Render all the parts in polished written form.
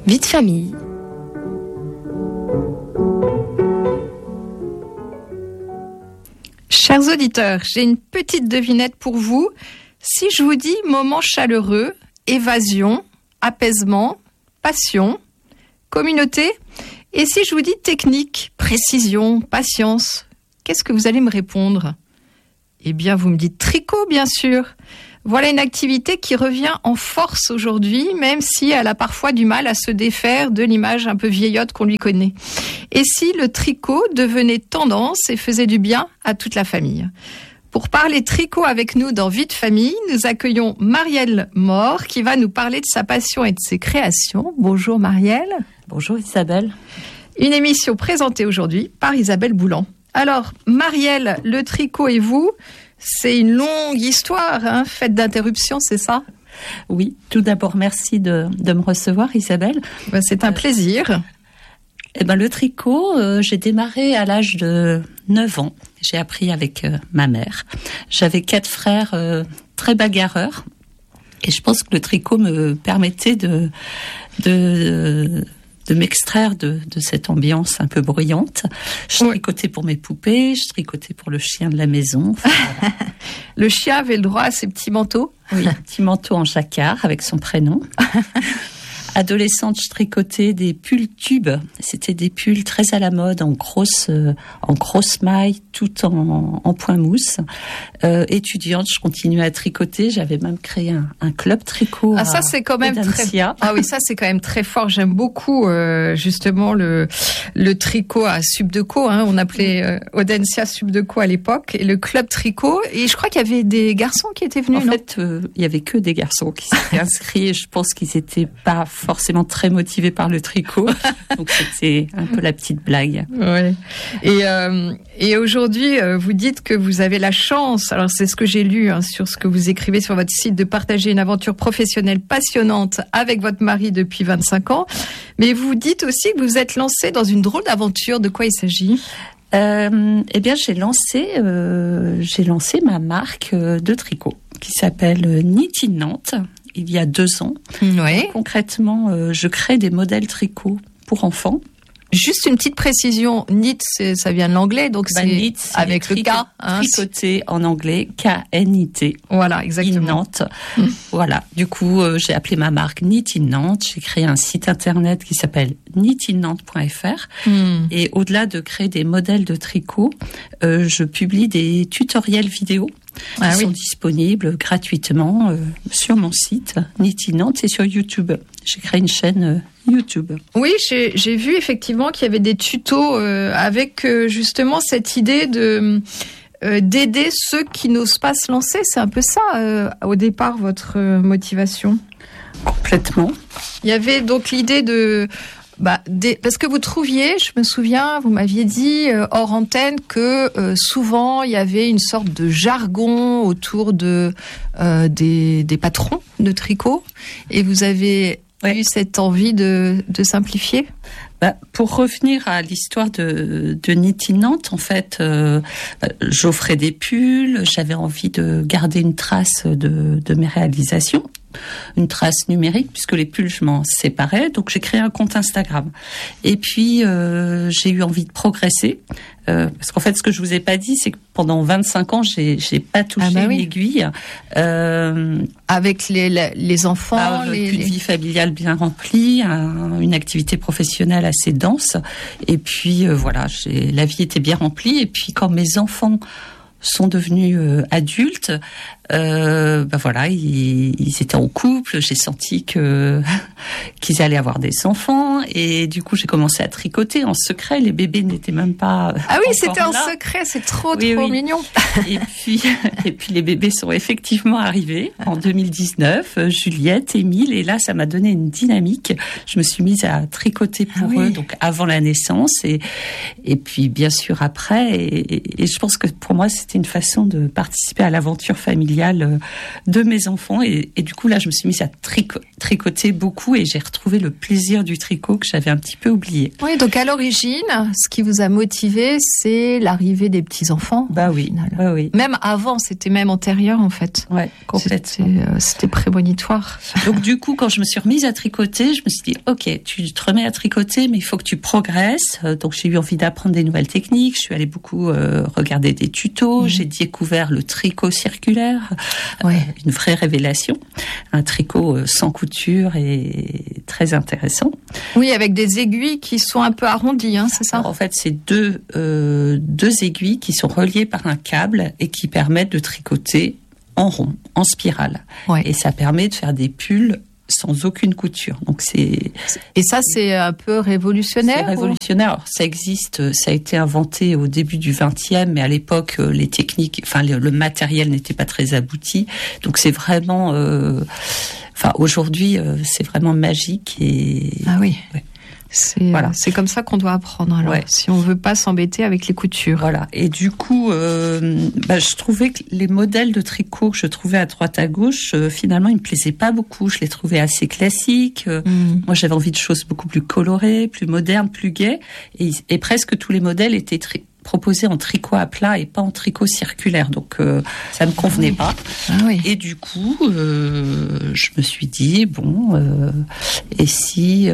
Vie de famille. Chers auditeurs, j'ai une petite devinette pour vous. Si je vous dis moment chaleureux, évasion, apaisement, passion, communauté, et si je vous dis technique, précision, patience, qu'est-ce que vous allez me répondre ? Eh bien, vous me dites tricot, bien sûr. Voilà une activité qui revient en force aujourd'hui, même si elle a parfois du mal à se défaire de l'image un peu vieillotte qu'on lui connaît. Et si le tricot devenait tendance et faisait du bien à toute la famille ? Pour parler tricot avec nous dans Vie de famille, nous accueillons Marielle Mort qui va nous parler de sa passion et de ses créations. Bonjour Marielle. Bonjour Isabelle. Une émission présentée aujourd'hui par Isabelle Boulan. Alors Marielle, le tricot et vous, c'est une longue histoire, hein, faite d'interruptions, c'est ça ? Oui, tout d'abord, merci de me recevoir, Isabelle. C'est un plaisir. Le tricot, j'ai démarré à l'âge de 9 ans. J'ai appris avec ma mère. J'avais 4 frères très bagarreurs. Et je pense que le tricot me permettait de m'extraire de cette ambiance un peu bruyante. Je tricotais pour mes poupées, je tricotais pour le chien de la maison. Enfin, voilà. Le chien avait le droit à ses petits manteaux ? Oui, un petit manteau en jacquard avec son prénom. Adolescente, je tricotais des pulls tubes. C'était des pulls très à la mode, en grosse maille, tout en point mousse. Étudiante, je continuais à tricoter. J'avais même créé un club tricot. Ah, ça c'est quand même très. Ah oui, ça c'est quand même très fort. J'aime beaucoup justement le tricot à Subdeco. Hein, on appelait Audencia Subdeco à l'époque, et le club tricot. Et je crois qu'il y avait des garçons qui étaient venus. En fait, il y avait que des garçons qui s'étaient inscrits. Et je pense qu'ils n'étaient pas forcément très motivés par le tricot. Donc c'était un peu la petite blague. Ouais. Et aujourd'hui, vous dites que vous avez la chance, alors c'est ce que j'ai lu sur ce que vous écrivez sur votre site, de partager une aventure professionnelle passionnante avec votre mari depuis 25 ans. Mais vous dites aussi que vous êtes lancée dans une drôle d'aventure. De quoi il s'agit ? J'ai lancé ma marque de tricot qui s'appelle Knit in Nantes. Il y a 2 ans. Oui. Concrètement, je crée des modèles tricot pour enfants. Juste une petite précision, knit, ça vient de l'anglais, donc knit, c'est avec le K. Tricoté en anglais, K-N-I-T. Voilà, exactement. In Nantes. Voilà. Du coup, j'ai appelé ma marque Knit in Nantes. J'ai créé un site internet qui s'appelle knitinNantes.fr. Et au-delà de créer des modèles de tricot, je publie des tutoriels vidéo qui sont disponibles gratuitement sur mon site Knit in Nantes et sur YouTube. J'ai créé une chaîne YouTube. Oui, j'ai vu effectivement qu'il y avait des tutos avec justement cette idée d'aider ceux qui n'osent pas se lancer. C'est un peu ça au départ votre motivation. Complètement. Il y avait donc l'idée parce que vous trouviez, je me souviens, vous m'aviez dit hors antenne que souvent il y avait une sorte de jargon autour des patrons de tricot, et vous avez eu cette envie de simplifier. Pour revenir à l'histoire de Knit in Nantes, en fait, j'offrais des pulls, j'avais envie de garder une trace de mes réalisations, une trace numérique, puisque les pulls, je m'en séparais, donc j'ai créé un compte Instagram. Et puis, j'ai eu envie de progresser, parce qu'en fait, ce que je vous ai pas dit, c'est que pendant 25 ans, j'ai pas touché une aiguille. Avec les enfants, une vie familiale bien remplie, une activité professionnelle assez dense, et puis la vie était bien remplie. Et puis quand mes enfants sont devenus adultes, ils étaient en couple, j'ai senti qu'ils allaient avoir des enfants, et du coup j'ai commencé à tricoter en secret. Les bébés n'étaient même pas c'était en secret, c'est trop mignon. Et puis les bébés sont effectivement arrivés en 2019, Juliette, Émile, et là ça m'a donné une dynamique. Je me suis mise à tricoter pour eux, donc avant la naissance, et puis bien sûr après, et je pense que pour moi c'était une façon de participer à l'aventure familiale familiale de mes enfants. Et du coup, là, je me suis mise à tricoter beaucoup et j'ai retrouvé le plaisir du tricot que j'avais un petit peu oublié. Oui, donc à l'origine, ce qui vous a motivé, c'est l'arrivée des petits-enfants. Bah oui, oui. Même avant, c'était même antérieur, en fait. Ouais, complètement. C'était prémonitoire. Donc du coup, quand je me suis remise à tricoter, je me suis dit, ok, tu te remets à tricoter, mais il faut que tu progresses. Donc j'ai eu envie d'apprendre des nouvelles techniques. Je suis allée beaucoup regarder des tutos. J'ai découvert le tricot circulaire, une vraie révélation. Un tricot sans couture et très intéressant. Oui, avec des aiguilles qui sont un peu arrondies, hein, c'est ça? Alors, en fait, c'est deux aiguilles qui sont reliées par un câble et qui permettent de tricoter en rond, en spirale. Ouais. Et ça permet de faire des pulls sans aucune couture. Donc et ça, c'est un peu révolutionnaire. C'est révolutionnaire. Alors, ça existe, ça a été inventé au début du XXe, mais à l'époque, les techniques, enfin le matériel n'était pas très abouti. Donc c'est vraiment, aujourd'hui, c'est vraiment magique et. Ah oui. Ouais. C'est comme ça qu'on doit apprendre, alors, si on veut pas s'embêter avec les coutures. Voilà. Et du coup, je trouvais que les modèles de tricot que je trouvais à droite à gauche, finalement, ils me plaisaient pas beaucoup. Je les trouvais assez classiques. Moi, j'avais envie de choses beaucoup plus colorées, plus modernes, plus gaies. Et presque tous les modèles étaient proposé en tricot à plat et pas en tricot circulaire, donc ça me convenait pas. Et du coup, je me suis dit et si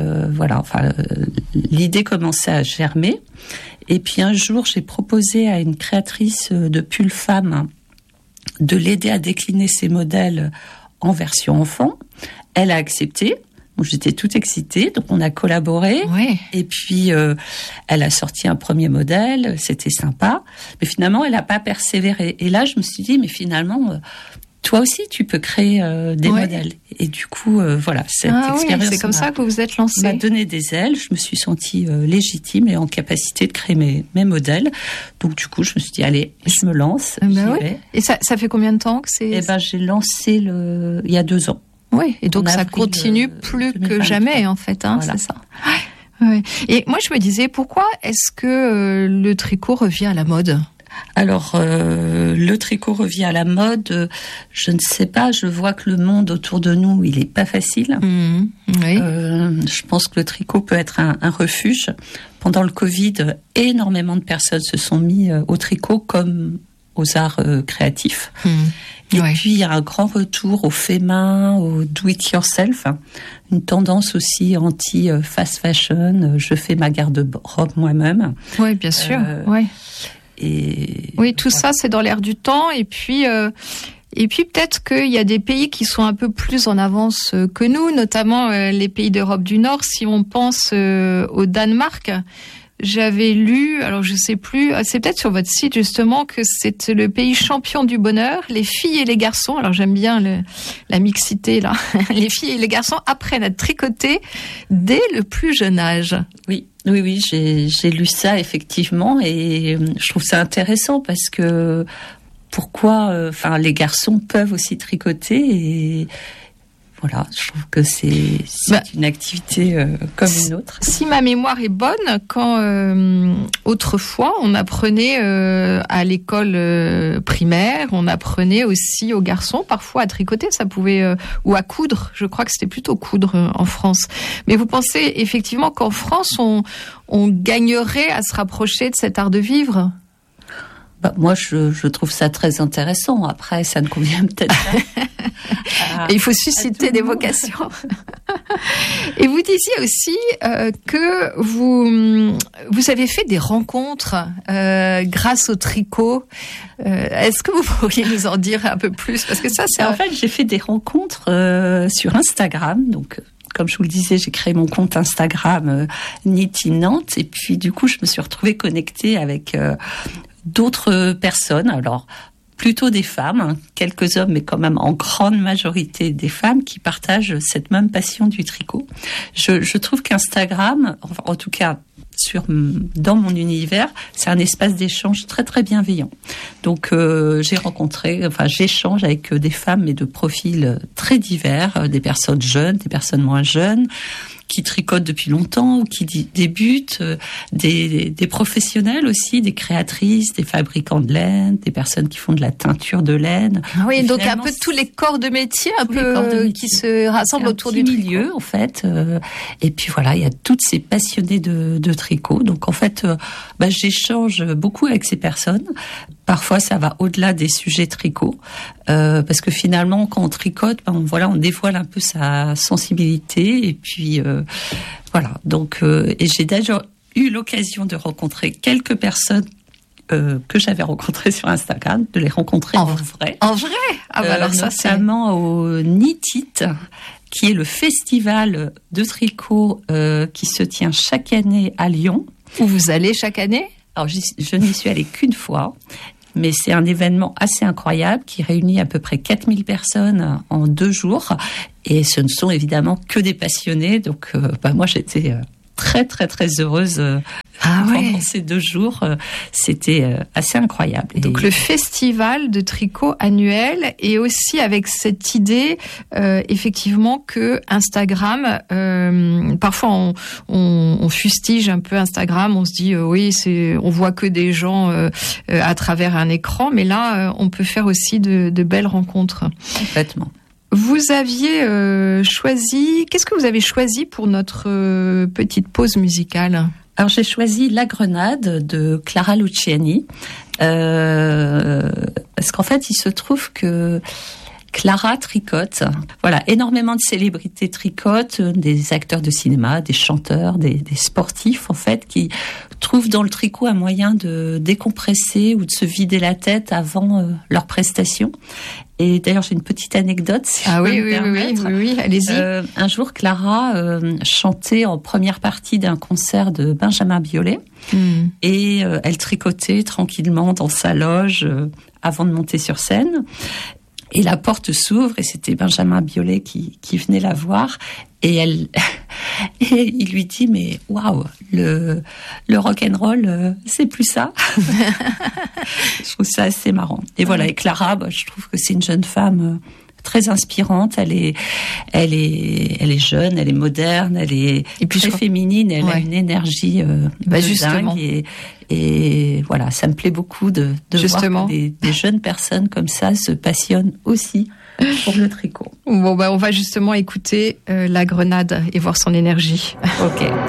l'idée commençait à germer. Et puis un jour, j'ai proposé à une créatrice de pulls femmes de l'aider à décliner ses modèles en version enfant. Elle a accepté. J'étais toute excitée, donc on a collaboré. Et puis elle a sorti un premier modèle, c'était sympa, mais finalement elle n'a pas persévéré. Et là je me suis dit, mais finalement toi aussi tu peux créer des modèles. Et du coup cette expérience c'est comme ça que vous vous êtes lancée. M'a donné des ailes, je me suis sentie légitime et en capacité de créer mes modèles. Donc du coup je me suis dit, allez, je me lance. Et ça fait combien de temps que c'est? J'ai lancé il y a 2 ans. Oui, et donc ça continue plus 2023. Que jamais, en fait, hein, c'est ça. Ouais. Et moi, je me disais, pourquoi est-ce que le tricot revient à la mode? Alors, le tricot revient à la mode, je ne sais pas, je vois que le monde autour de nous, il est pas facile. Je pense que le tricot peut être un refuge. Pendant le Covid, énormément de personnes se sont mis au tricot comme aux arts créatifs. Et puis, il y a un grand retour au fait main, au do-it-yourself. Une tendance aussi anti-fast fashion. Je fais ma garde-robe moi-même. Oui, bien sûr. Oui, tout ça, c'est dans l'air du temps. Et puis peut-être qu'il y a des pays qui sont un peu plus en avance que nous, notamment les pays d'Europe du Nord. Si on pense au Danemark, j'avais lu, alors je sais plus, c'est peut-être sur votre site justement, que c'est le pays champion du bonheur. Les filles et les garçons, alors j'aime bien la mixité là, les filles et les garçons apprennent à tricoter dès le plus jeune âge. Oui, j'ai lu ça effectivement et je trouve ça intéressant parce que pourquoi, les garçons peuvent aussi tricoter et voilà, je trouve que c'est une activité comme une autre. Si ma mémoire est bonne, quand autrefois on apprenait à l'école primaire, on apprenait aussi aux garçons parfois à tricoter, ça pouvait ou à coudre. Je crois que c'était plutôt coudre en France. Mais vous pensez effectivement qu'en France on gagnerait à se rapprocher de cet art de vivre? Moi, je trouve ça très intéressant. Après, ça ne convient peut-être pas. Et il faut susciter des vocations. Et vous disiez aussi que vous avez fait des rencontres grâce au tricot. Est-ce que vous pourriez nous en dire un peu plus? Parce que ça, c'est en fait, j'ai fait des rencontres sur Instagram. Donc, comme je vous le disais, j'ai créé mon compte Instagram Knitting Nantes. Et puis, du coup, je me suis retrouvée connectée avec d'autres personnes, alors plutôt des femmes, quelques hommes, mais quand même en grande majorité des femmes qui partagent cette même passion du tricot. Je trouve qu'Instagram, en tout cas dans mon univers, c'est un espace d'échange très très bienveillant. Donc j'échange avec des femmes mais de profils très divers, des personnes jeunes, des personnes moins jeunes, qui tricotent depuis longtemps ou qui débutent, des professionnels aussi, des créatrices, des fabricants de laine, des personnes qui font de la teinture de laine. Oui, donc un peu tous les corps de métier, qui se rassemblent autour du milieu, en fait. Et puis voilà, il y a toutes ces passionnés de tricot. Donc en fait, j'échange beaucoup avec ces personnes. Parfois, ça va au-delà des sujets tricot, parce que finalement, quand on tricote, on dévoile un peu sa sensibilité. Et puis voilà. Donc, et j'ai déjà eu l'occasion de rencontrer quelques personnes que j'avais rencontrées sur Instagram, de les rencontrer en vrai. En vrai? Alors ça, notamment au Knit It, qui est le festival de tricot qui se tient chaque année à Lyon. Où vous allez chaque année? Alors, je n'y suis allée qu'une fois, mais c'est un événement assez incroyable qui réunit à peu près 4000 personnes en 2 jours. Et ce ne sont évidemment que des passionnés. Donc, moi, j'étais très, très, très heureuse pendant ces 2 jours. C'était assez incroyable. Donc, le festival de tricot annuel, et aussi avec cette idée, effectivement, que Instagram, parfois on fustige un peu Instagram, on se dit on voit que des gens à travers un écran, mais là, on peut faire aussi de belles rencontres. Complètement. Vous aviez qu'est-ce que vous avez choisi pour notre petite pause musicale? Alors j'ai choisi La Grenade de Clara Luciani, parce qu'en fait il se trouve que Clara tricote. Voilà, énormément de célébrités tricotent, des acteurs de cinéma, des chanteurs, des sportifs en fait, qui trouvent dans le tricot un moyen de décompresser ou de se vider la tête avant leur prestation. Et d'ailleurs, j'ai une petite anecdote. Si oui, allez-y. Un jour, Clara chantait en première partie d'un concert de Benjamin Biolay. Et elle tricotait tranquillement dans sa loge avant de monter sur scène. Et la porte s'ouvre et c'était Benjamin Biolay qui venait la voir. Et et il lui dit, mais waouh, le rock'n'roll, c'est plus ça. Je trouve ça assez marrant. Et voilà, et Clara, je trouve que c'est une jeune femme très inspirante. Elle est jeune, elle est moderne, elle est très féminine, elle a une énergie dingue. Et voilà, ça me plaît beaucoup de voir que des jeunes personnes comme ça se passionnent aussi pour le tricot. Bon, on va justement écouter La Grenade et voir son énergie. Ok.